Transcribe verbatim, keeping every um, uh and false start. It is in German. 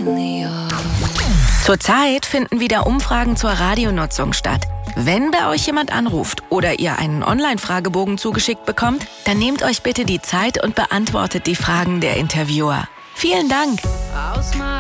really are. Zurzeit finden wieder Umfragen zur Radionutzung statt. Wenn bei euch jemand anruft oder ihr einen Online-Fragebogen zugeschickt bekommt, dann nehmt euch bitte die Zeit und beantwortet die Fragen der Interviewer. Vielen Dank!